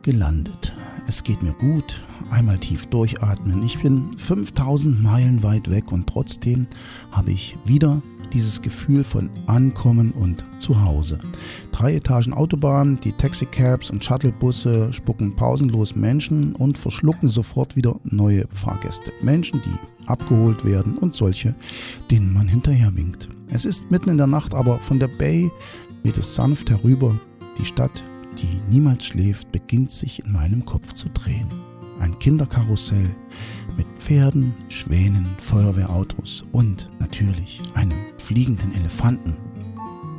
gelandet. Es geht mir gut, einmal tief durchatmen. Ich bin 5000 Meilen weit weg und trotzdem habe ich wieder dieses Gefühl von Ankommen und Zuhause. 3 Etagen Autobahn, die Taxicabs und Shuttlebusse spucken pausenlos Menschen und verschlucken sofort wieder neue Fahrgäste. Menschen, die abgeholt werden und solche, denen man hinterher winkt. Es ist mitten in der Nacht, aber von der Bay weht es sanft herüber. Die Stadt, die niemals schläft, beginnt sich in meinem Kopf zu drehen. Ein Kinderkarussell mit Pferden, Schwänen, Feuerwehrautos und natürlich einem fliegenden Elefanten.